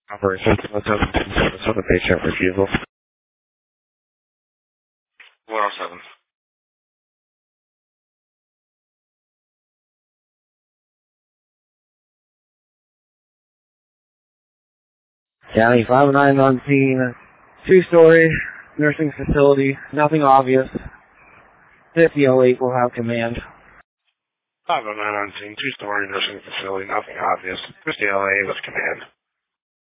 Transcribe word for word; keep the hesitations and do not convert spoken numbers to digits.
Operation Minnesota patient refusal. one oh seven. County five oh nine on scene. Two-story nursing facility. Nothing obvious. fifty oh eight will have command. five oh nine on scene. Two-story nursing facility. Nothing obvious. fifty oh eight with command.